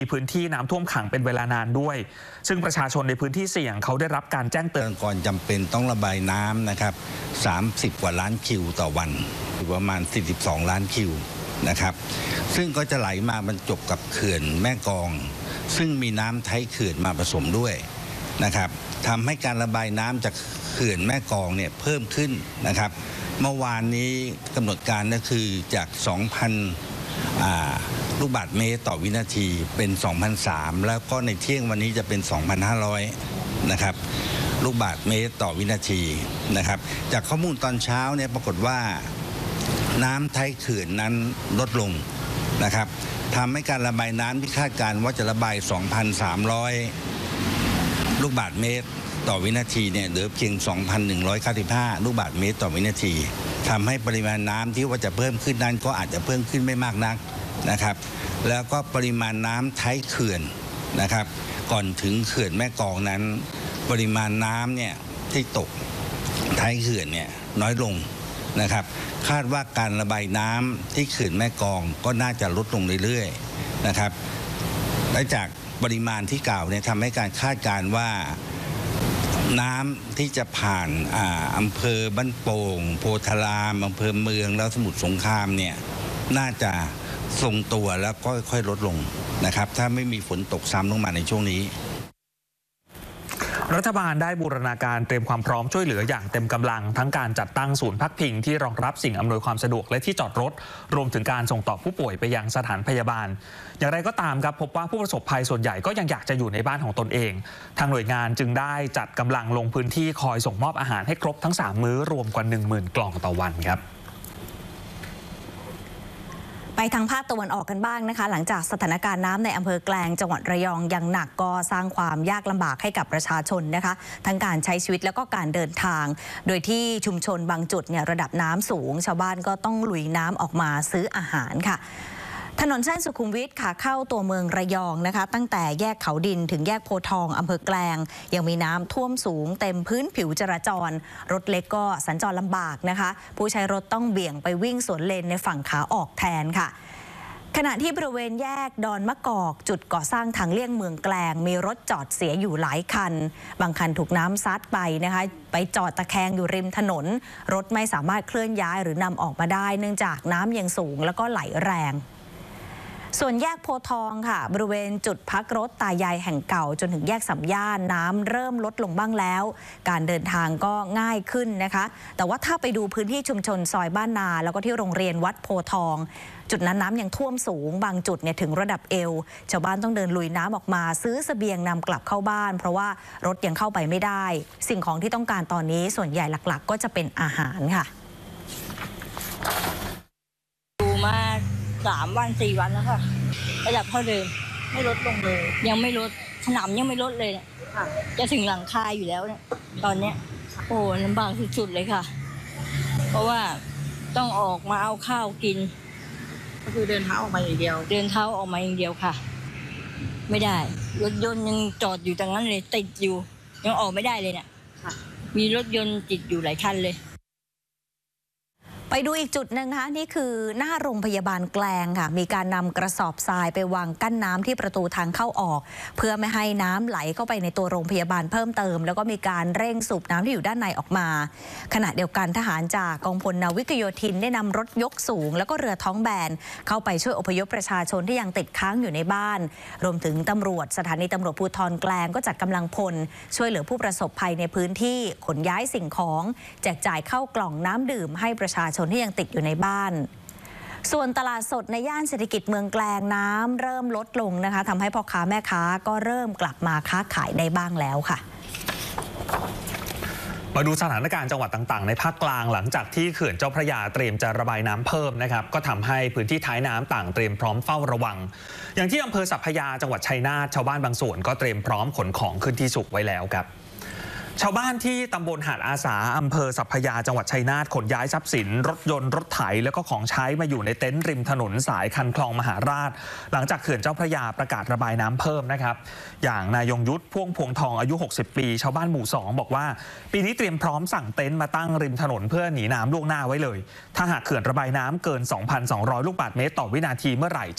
พื้นที่น้ำท่วมขังเป็นเวลานานด้วยซึ่งประชาชนในพื้นที่เสี่ยงเขาได้รับการแจ้งเตือนก่อนจำเป็นต้องระบายน้ำนะครับ30 กว่าล้านคิวต่อวันประมาณ42 ล้านคิวนะครับซึ่งก็จะไหลมาบรรจบกับเขื่อนแม่กลองซึ่งมีน้ำท้ายเขื่อนมาผสมด้วยนะครับทำให้การระบายน้ำจากเขื่อนแม่กลองเนี่ยเพิ่มขึ้นนะครับเมื่อวานนี้กำหนดการก็คือจาก 2,000 ลูกบาศก์เมตรต่อวินาทีเป็น 2,300 แล้วก็ในเที่ยงวันนี้จะเป็น 2,500 นะครับลูกบาศก์เมตรต่อวินาทีนะครับจากข้อมูลตอนเช้าเนี่ยปรากฏว่าน้ำท้ายเขื่อนนั้นลดลงนะครับทำให้การระบายน้ำที่คาดการณ์ว่าจะระบาย 2,300 ลูกบาศก์เมตรต่อวินาทีเนี่ยเหลือเพียง 2,195 ลูกบาศก์เมตรต่อวินาทีทำให้ปริมาณน้ำที่ว่าจะเพิ่มขึ้นนั้นก็อาจจะเพิ่มขึ้นไม่มากนักนะครับแล้วก็ปริมาณน้ำท้ายเขื่อนนะครับก่อนถึงเขื่อนแม่กลองนั้นปริมาณน้ำเนี่ยที่ตกท้ายเขื่อนเนี่ยน้อยลงนะครับคาดว่าการระบายน้ำที่เขื่อนแม่กลองก็น่าจะลดลงเรื่อยๆนะครับและจากปริมาณที่กล่าวเนี่ยทำให้การคาดการณ์ว่าน้ำที่จะผ่านอำเภอบ้านโป่งโพธารามอำเภอเมืองแล้วสมุทรสงครามเนี่ยน่าจะทรงตัวแล้วก็ค่อยลดลงนะครับถ้าไม่มีฝนตกซ้ำลงมาในช่วงนี้รัฐบาลได้บูรณาการเตรียมความพร้อมช่วยเหลืออย่างเต็มกำลังทั้งการจัดตั้งศูนย์พักพิงที่รองรับสิ่งอำนวยความสะดวกและที่จอดรถรวมถึงการส่งต่อผู้ป่วยไปยังสถานพยาบาลอย่างไรก็ตามครับพบว่าผู้ประสบภัยส่วนใหญ่ก็ยังอยากจะอยู่ในบ้านของตนเองทางหน่วยงานจึงได้จัดกำลังลงพื้นที่คอยส่งมอบอาหารให้ครบทั้ง3 มื้อรวมกว่า 10,000 กล่องต่อวันครับไปทางภาคตะวันออกกันบ้างนะคะหลังจากสถานการณ์น้ำในอำเภอแกลงจังหวัดระยองยังหนักก็สร้างความยากลำบากให้กับประชาชนนะคะทั้งการใช้ชีวิตแล้วก็การเดินทางโดยที่ชุมชนบางจุดเนี่ยระดับน้ำสูงชาวบ้านก็ต้องลุยน้ำออกมาซื้ออาหารค่ะถนนเส้นสุขุมวิทค่ะเข้าตัวเมืองระยองนะคะตั้งแต่แยกเขาดินถึงแยกโพธิ์ทองอำเภอแกลงยังมีน้ำท่วมสูงเต็มพื้นผิวจราจรรถเล็กก็สัญจรลำบากนะคะผู้ใช้รถต้องเบี่ยงไปวิ่งสวนเลนในฝั่งขาออกแทนค่ะขณะที่บริเวณแยกดอนมะกอกจุดก่อสร้างทางเลี่ยงเมืองแกลงมีรถจอดเสียอยู่หลายคันบางคันถูกน้ำซัดไปนะคะไปจอดตะแคงอยู่ริมถนนรถไม่สามารถเคลื่อนย้ายหรือนำออกมาได้เนื่องจากน้ำยังสูงแล้วก็ไหลแรงส่วนแยกโพธิ์ทองค่ะบริเวณจุดพักรถตายายแห่งเก่าจนถึงแยกสามย่านน้ำเริ่มลดลงบ้างแล้วการเดินทางก็ง่ายขึ้นนะคะแต่ว่าถ้าไปดูพื้นที่ชุมชนซอยบ้านนาแล้วก็ที่โรงเรียนวัดโพธิ์ทองจุดนั้นน้ำยังท่วมสูงบางจุดเนี่ยถึงระดับเอวชาวบ้านต้องเดินลุยน้ำออกมาซื้อเสบียงนำกลับเข้าบ้านเพราะว่ารถยังเข้าไปไม่ได้สิ่งของที่ต้องการตอนนี้ส่วนใหญ่หลักๆก็จะเป็นอาหารค่ะดูมา3 วัน 4 วันแล้วค่ะระดับเท่าเดิมไม่ลดลงเลยยังไม่ลดขนำยังไม่ลดเลยเนี่ยจะถึงหลังคาอยู่แล้วเนี่ยตอนเนี้ยโอ้ลำบากสุดๆเลยค่ะเพราะว่าต้องออกมาเอาข้าวกินก็คือเดินเท้าออกมาอย่างเดียวเดินเท้าออกมาอย่างเดียวค่ะไม่ได้รถยนต์ยังจอดอยู่ตรงนั้นเลยติดอยู่ยังออกไม่ได้เลยเนี่ยมีรถยนต์ติดอยู่หลายคันเลยไปดูอีกจุดหนึ่งค่ะนี่คือหน้าโรงพยาบาลแกลงค่ะมีการนำกระสอบทรายไปวางกั้นน้ำที่ประตูทางเข้าออกเพื่อไม่ให้น้ำไหลเข้าไปในตัวโรงพยาบาลเพิ่มเติมแล้วก็มีการเร่งสูบน้ำที่อยู่ด้านในออกมาขณะเดียวกันทหารจากกองพลนาวิกโยธินได้นำรถยกสูงแล้วก็เรือท้องแบนเข้าไปช่วยอพยพประชาชนที่ยังติดค้างอยู่ในบ้านรวมถึงตำรวจสถานีตำรวจภูธรแกลงก็จัดกำลังพลช่วยเหลือผู้ประสบภัยในพื้นที่ขนย้ายสิ่งของแจกจ่ายเข้ากล่องน้ำดื่มให้ประชาชนที่ยังติดอยู่ในบ้านส่วนตลาดสดในย่านเศรษฐกิจเมืองแกลงน้ำเริ่มลดลงนะคะทำให้พ่อค้าแม่ค้าก็เริ่มกลับมาค้าขายได้บ้างแล้วค่ะมาดูสถานการณ์จังหวัดต่างๆในภาคกลางหลังจากที่เขื่อนเจ้าพระยาเตรียมจะระบายน้ำเพิ่มนะครับก็ทำให้พื้นที่ท้ายน้ำต่างเตรียมพร้อมเฝ้าระวังอย่างที่อำเภอสัพพยาจังหวัดชัยนาทชาวบ้านบางส่วนก็เตรียมพร้อมขนของขึ้นที่สูงไว้แล้วครับชาวบ้านที่ตำบลหาดอาสาอำเภอสัพพยาจังหวัดชัยนาทขนย้ายทรัพย์สินรถยนต์รถไถแล้วก็ของใช้มาอยู่ในเต็นท์ริมถนนสายคันคลองมหาราชหลังจากเขื่อนเจ้าพระยาประกาศระบายน้ำเพิ่มนะครับอย่างนายยงยุทธพ่วงพวงทองอายุ60 ปีชาวบ้านหมู่2บอกว่าปีนี้เตรียมพร้อมสั่งเต็นท์มาตั้งริมถนนเพื่อหนีน้ำล่วงหน้าไว้เลยถ้าหากเขื่อนระบายน้ำเกิน 2,200 ลูกบาศก์เมตรต่อวินาทีเมื่อไหร่